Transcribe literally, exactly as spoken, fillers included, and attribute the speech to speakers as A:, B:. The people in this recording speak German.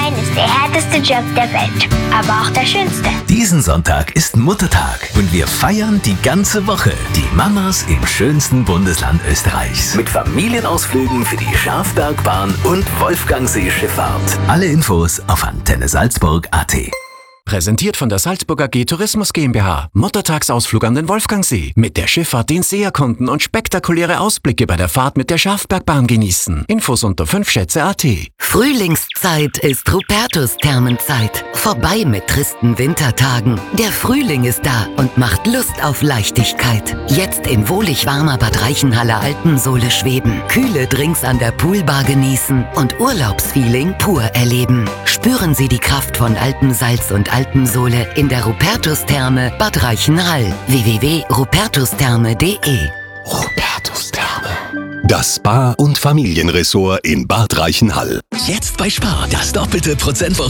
A: sein ist der härteste Job der Welt, aber auch der schönste.
B: Diesen Sonntag ist Muttertag und wir feiern die ganze Woche die Mamas im schönsten Bundesland Österreichs. Mit Familienausflügen für die Schafbergbahn und Wolfgangsee-Schifffahrt. Alle Infos auf antenne salzburg punkt a t.
C: Präsentiert von der Salzburger G-Tourismus GmbH. Muttertagsausflug an den Wolfgangsee. Mit der Schifffahrt den See erkunden und spektakuläre Ausblicke bei der Fahrt mit der Schafbergbahn genießen. Infos unter fünf schätze punkt a t.
D: Frühlingszeit ist Rupertus-Thermenzeit. Vorbei mit tristen Wintertagen. Der Frühling ist da und macht Lust auf Leichtigkeit. Jetzt in wohlig warmer Bad Reichenhaller Alpensohle schweben. Kühle Drinks an der Poolbar genießen und Urlaubsfeeling pur erleben. Spüren Sie die Kraft von Alpensalz und Alpensohle in der Rupertus-Therme Bad Reichenhall. w w w punkt rupertustherme punkt de
B: Rupertus Therme.
E: Das Spa- und Familienressort in Bad Reichenhall.
B: Jetzt bei Spar das doppelte Prozent